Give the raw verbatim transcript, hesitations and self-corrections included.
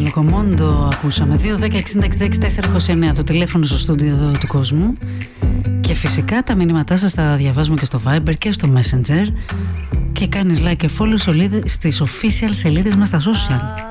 Λοκομόντο ακούσαμε. Δύο δέκα εξήντα εξήντα έξι τετρακόσια είκοσι εννέα το τηλέφωνο στο στούντιο εδώ του κόσμου. Και φυσικά τα μηνύματά σας τα διαβάζουμε και στο Viber και στο Messenger. Και κάνεις like και follow στις official σελίδες μας στα social.